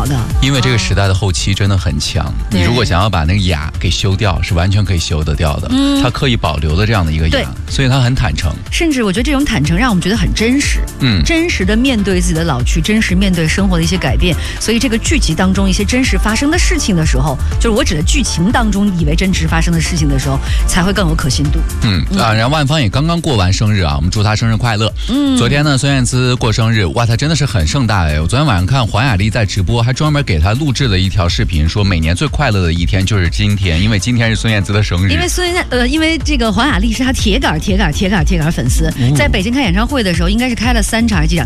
的。 因为这个时代的后期真的很强，你如果想要把那个哑给修掉，是完全可以修得掉的。他刻意保留了这样的一个哑，所以他很坦诚。 甚至我觉得这种坦诚让我们觉得很真实，真实的面对自己的老去，真实面对生活的一些改变。所以这个剧集当中一些真实发生的事情的时候，就是我指的剧情当中以为真实发生的事情的时候，才会更有可信度。 然后万芳也刚刚过完生日啊，我们祝她生日快乐。昨天呢，孙燕姿过生日，哇，她真的是很盛大哎！我昨天晚上看黄雅莉在直播，还专门给她录制了一条视频，说每年最快乐的一天就是今天，因为今天是孙燕姿的生日。 因为这个黄雅莉是她铁杆粉丝，在北京开演唱会的时候，应该是开了3场还是几场。